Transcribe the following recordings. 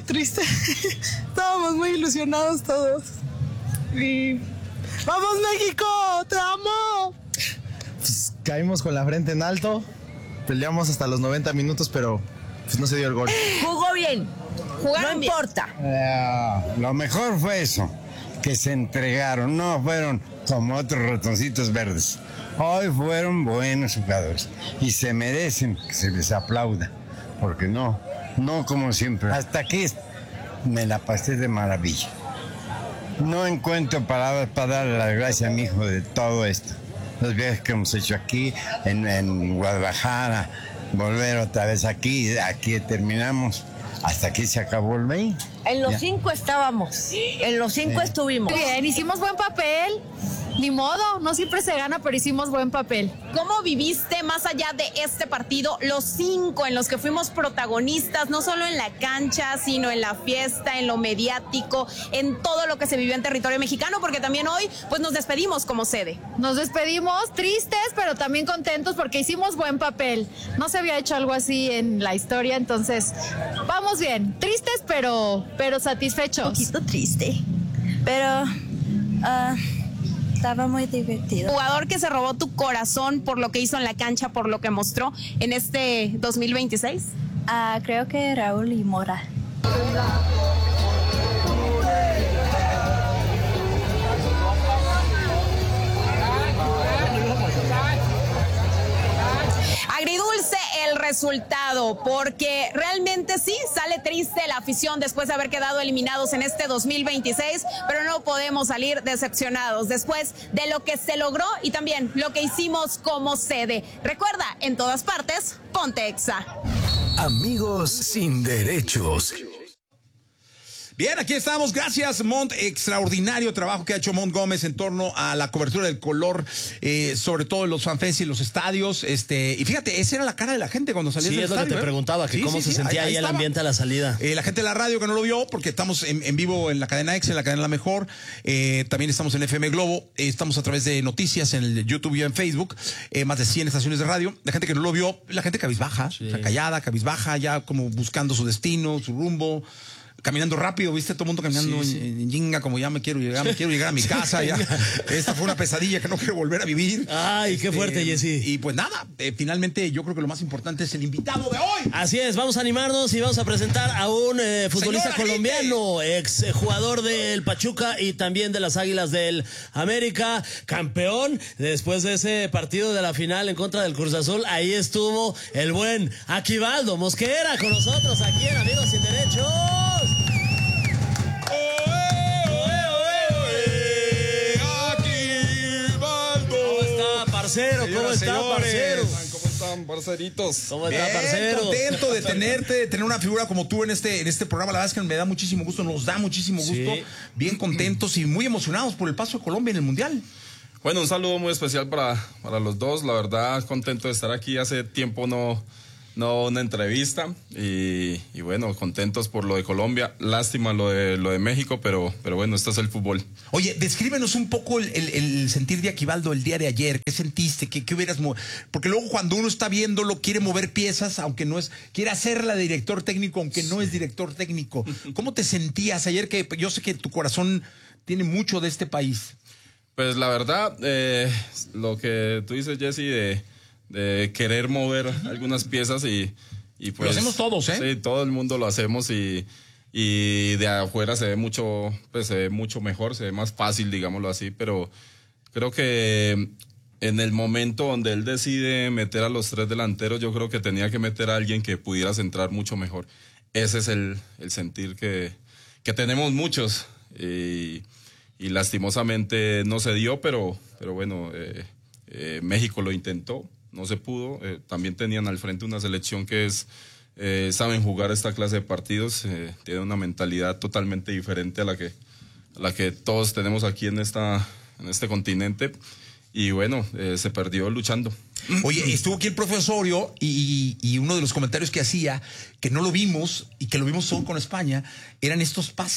triste. Estábamos muy ilusionados todos. Y ¡vamos, México! ¡Te amo! Pues caímos con la frente en alto, peleamos hasta los 90 minutos, pero pues no se dio el gol. Jugó bien, jugaron no importa. Lo mejor fue eso, que se entregaron, no fueron como otros ratoncitos verdes. Hoy fueron buenos jugadores y se merecen que se les aplauda, porque no como siempre. Hasta aquí me la pasé de maravilla. No encuentro palabras para darle las gracias a mi hijo de todo esto. Los viajes que hemos hecho aquí, en Guadalajara, volver otra vez aquí terminamos. Hasta aquí se acabó el 20. En los 5 estábamos, en los 5 estuvimos. Bien, hicimos buen papel. Ni modo, no siempre se gana, pero hicimos buen papel. ¿Cómo viviste, más allá de este partido, los 5 en los que fuimos protagonistas, no solo en la cancha, sino en la fiesta, en lo mediático, en todo lo que se vivió en territorio mexicano? Porque también hoy, pues nos despedimos como sede. Nos despedimos tristes, pero también contentos porque hicimos buen papel. No se había hecho algo así en la historia, entonces vamos bien. Tristes, pero satisfechos. Un poquito triste, pero... estaba muy divertido. ¿Jugador que se robó tu corazón por lo que hizo en la cancha, por lo que mostró en este 2026? Creo que Raúl y Mora. Agridulce el resultado, porque realmente sí, sale triste la afición después de haber quedado eliminados en este 2026, pero no podemos salir decepcionados después de lo que se logró y también lo que hicimos como sede. Recuerda, en todas partes, ponte Exa. Amigos sin derechos. Bien, aquí estamos. Gracias, Mont. Extraordinario trabajo que ha hecho Mont Gómez en torno a la cobertura del color, sobre todo en los fanfests y los estadios. Y fíjate, esa era la cara de la gente cuando salía del estadio. Sí, es lo que te preguntaba, que cómo se sentía ahí el ambiente a la salida. La gente de la radio que no lo vio, porque estamos en vivo en la cadena X, en la cadena La Mejor. También estamos en FM Globo. Estamos a través de noticias en el YouTube y en Facebook. Más de 100 estaciones de radio. La gente que no lo vio, la gente cabizbaja, o sea, callada, cabizbaja, ya como buscando su destino, su rumbo. Caminando rápido, viste, todo el mundo caminando en jinga, como ya me quiero llegar a mi casa, ya. Esta fue una pesadilla que no quiero volver a vivir. Ay, qué fuerte, Jesse. Y pues nada, finalmente yo creo que lo más importante es el invitado de hoy. Así es, vamos a animarnos y vamos a presentar a un futbolista colombiano, ex jugador del Pachuca y también de las Águilas del América, campeón después de ese partido de la final en contra del Cruz Azul. Ahí estuvo el buen Aquivaldo Mosquera con nosotros aquí en Amigos Sin Derechos. ¿Cómo está, parcero? ¿Cómo están, parceritos? ¿Cómo está, parcero? Contento de tenerte, de tener una figura como tú en este programa. La verdad es que me da muchísimo gusto, nos da muchísimo gusto. Sí. Bien contentos y muy emocionados por el paso de Colombia en el Mundial. Bueno, un saludo muy especial para los dos. La verdad, contento de estar aquí. Hace tiempo no una entrevista y bueno, contentos por lo de Colombia, lástima lo de México, pero bueno, esto es el fútbol. Oye, descríbenos un poco el sentir de Aquivaldo el día de ayer. ¿Qué sentiste? ¿Qué hubieras porque luego cuando uno está viéndolo quiere mover piezas, aunque no es, quiere hacerla de director técnico, aunque no es director técnico. ¿Cómo te sentías ayer? Que yo sé que tu corazón tiene mucho de este país. Pues la verdad, lo que tú dices, Jesse, de querer mover algunas piezas y pues... Lo hacemos todos, ¿eh? Sí, todo el mundo lo hacemos y de afuera se ve mucho mejor, se ve más fácil, digámoslo así, pero creo que en el momento donde él decide meter a los 3 delanteros, yo creo que tenía que meter a alguien que pudiera centrar mucho mejor. Ese es el sentir que tenemos muchos y lastimosamente no se dio, pero bueno, México lo intentó. No se pudo, también tenían al frente una selección que saben jugar esta clase de partidos, tiene una mentalidad totalmente diferente a la que todos tenemos aquí en este continente y bueno, se perdió luchando. Oye, estuvo aquí el profesor Osorio y uno de los comentarios que hacía, que no lo vimos y que lo vimos solo con España, eran estos pases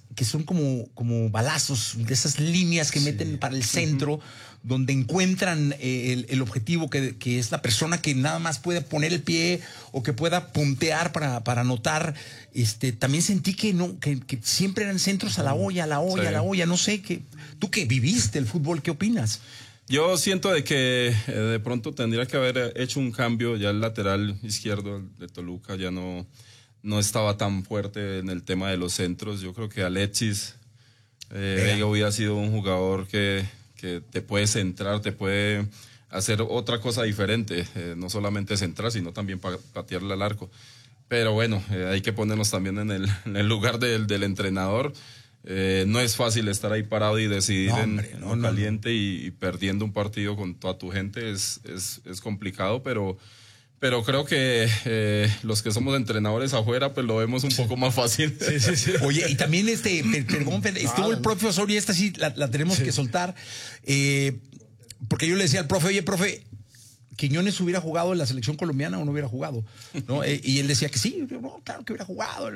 que son como balazos, de esas líneas que meten para el centro, donde encuentran el objetivo que es la persona que nada más puede poner el pie o que pueda puntear para anotar. También sentí que siempre eran centros a la olla, no sé, tú que viviste el fútbol, ¿qué opinas? Yo siento de que de pronto tendría que haber hecho un cambio. Ya el lateral izquierdo de Toluca ya no estaba tan fuerte en el tema de los centros. Yo creo que Alexis Vega hubiera sido un jugador que te puede centrar, te puede hacer otra cosa diferente, no solamente centrar, sino también patearle al arco. Pero bueno, hay que ponernos también en el lugar del entrenador. No es fácil estar ahí parado y decidir en caliente y perdiendo un partido con toda tu gente. Es complicado, pero creo que los que somos entrenadores afuera, pues lo vemos un poco más fácil. Sí. Oye, y también perdón, estuvo el profe Osorio, esta sí la tenemos que soltar, porque yo le decía al profe, oye, profe, ¿Quiñones hubiera jugado en la selección colombiana o no hubiera jugado? ¿No? Y él decía que sí, no, claro que hubiera jugado.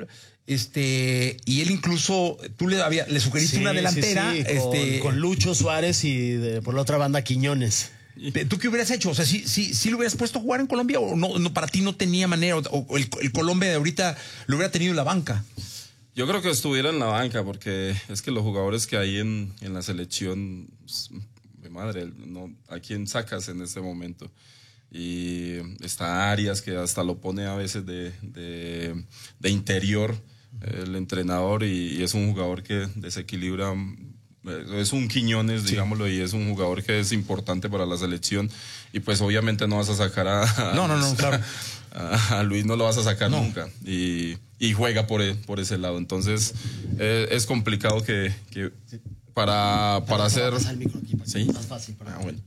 Y él incluso, tú le sugeriste una delantera. Con Lucho Suárez y por la otra banda Quiñones. ¿Tú qué hubieras hecho? O sea, ¿sí lo hubieras puesto a jugar en Colombia o no para ti no tenía manera? ¿O el Colombia de ahorita lo hubiera tenido en la banca? Yo creo que estuviera en la banca porque es que los jugadores que hay en la selección, de madre, ¿a quién sacas en este momento? Y está Arias, que hasta lo pone a veces de interior el entrenador, y es un jugador que desequilibra. Es un Quiñones, digámoslo, y es un jugador que es importante para la selección. Y pues obviamente no vas a sacar claro. A Luis no lo vas a sacar nunca. Y juega por ese lado. Entonces es complicado que para hacer... ¿Sí? Más fácil para bueno.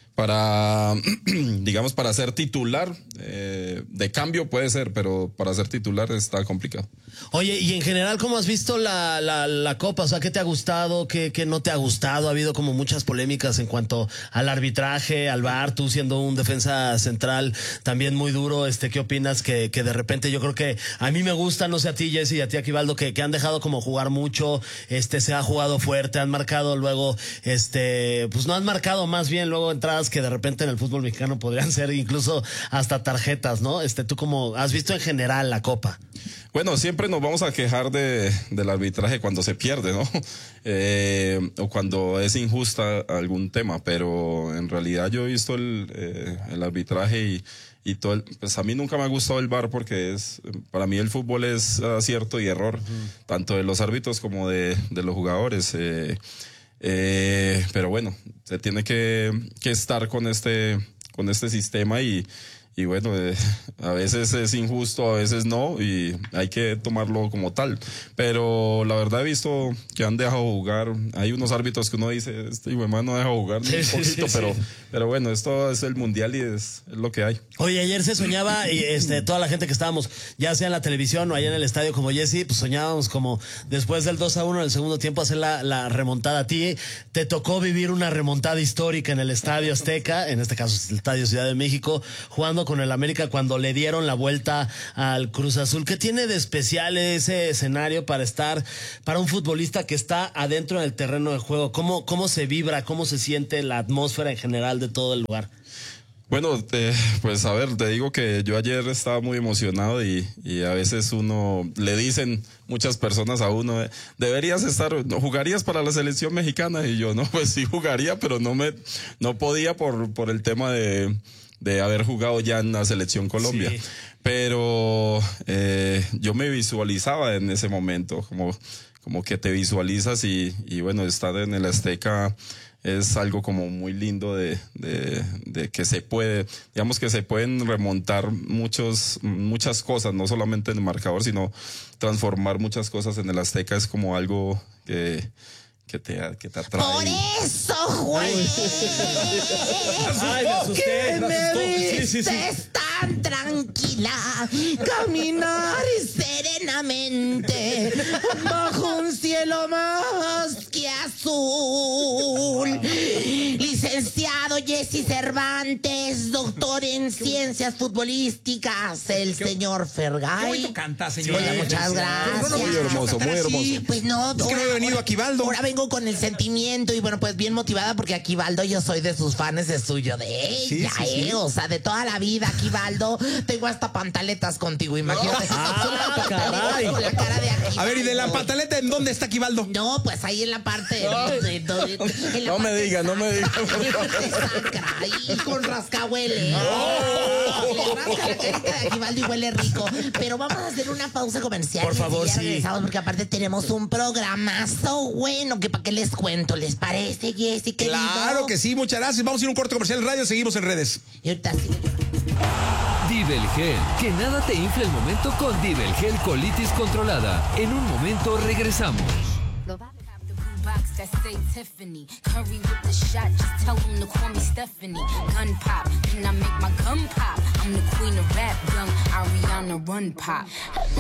Digamos, para ser titular, de cambio puede ser, pero para ser titular está complicado. Oye, y en general, ¿cómo has visto la Copa? O sea, ¿qué te ha gustado? ¿Qué no te ha gustado? Ha habido como muchas polémicas en cuanto al arbitraje, al VAR, tú siendo un defensa central también muy duro. ¿Qué opinas? Que de repente yo creo que a mí me gusta, no sé a ti, Jesse, y a ti, Aquivaldo, que han dejado como jugar mucho, se ha jugado fuerte, han marcado luego, pues no han marcado, más bien luego entradas que de repente en el fútbol mexicano podrían ser incluso hasta tarjetas, ¿no? ¿Tú cómo has visto en general la Copa? Bueno, siempre nos vamos a quejar del arbitraje cuando se pierde, ¿no? O cuando es injusta algún tema, pero en realidad yo he visto el arbitraje y todo pues a mí nunca me ha gustado el VAR porque para mí el fútbol es acierto y error, tanto de los árbitros como de los jugadores. Pero bueno, se tiene que estar con este sistema y bueno, a veces es injusto, a veces no, y hay que tomarlo como tal. Pero la verdad he visto que han dejado jugar. Hay unos árbitros que uno dice, hijo de man no deja jugar ni un poquito, pero bueno, esto es el mundial y es lo que hay. Oye, ayer se soñaba, y toda la gente que estábamos, ya sea en la televisión o allá en el estadio como Jesse, pues soñábamos como después del 2-1 en el segundo tiempo hacer la remontada. A ti te tocó vivir una remontada histórica en el Estadio Azteca, en este caso el Estadio Ciudad de México, jugando con el América cuando le dieron la vuelta al Cruz Azul. ¿Qué tiene de especial ese escenario para un futbolista que está adentro del terreno de juego? ¿Cómo se vibra, cómo se siente la atmósfera en general de todo el lugar? Bueno, pues a ver, te digo que yo ayer estaba muy emocionado y a veces le dicen muchas personas a uno, jugarías para la selección mexicana, y yo, no, pues sí jugaría, pero no podía por el tema de haber jugado ya en la selección Colombia. Sí. Pero yo me visualizaba en ese momento, como que te visualizas y bueno, estar en el Azteca es algo como muy lindo de que se puede, digamos que se pueden remontar muchas cosas, no solamente en el marcador, sino transformar muchas cosas en el Azteca. Es como algo que te atrae. ¡Por eso, güey! Ay, me asusté. ¿Qué me diste esta tan tranquila, caminar serenamente bajo un cielo más que azul. Licenciado Jesse Cervantes, doctor en ciencias futbolísticas, el señor Fergay. Qué bonito canta, señor. Oiga, muchas gracias. Muy hermoso, muy hermoso. Pues no, Es que no había venido Aquivaldo. Ahora vengo con el sentimiento y bueno, pues bien motivada porque Aquivaldo, yo soy de sus fans, es suyo, de ella, o sea, de toda la vida, Aquivaldo. Tengo hasta pantaletas contigo, imagínate. Caray. Con la cara de Aquivaldo. A ver, ¿y de la pantaleta en dónde está Aquivaldo? No, pues ahí en la parte. No me diga. Y con rascahuele. Le rasca la carita de Aquivaldo y huele rico. Pero vamos a hacer una pausa comercial. Por favor, ya sí. regresamos porque aparte tenemos un programazo bueno que para qué les cuento. ¿Les parece, Jessy, querido? Claro que sí, muchas gracias. Vamos a ir a un corte comercial en radio, seguimos en redes. Y ahorita sí. Divelgel, que nada te infle el momento con Divelgel colitis controlada. En un momento regresamos. Box that say Tiffany, Curry with the shot, just tell them to call me Stephanie. Gun pop, then I make my gun pop. I'm the queen of rap, young Ariana Run Pop.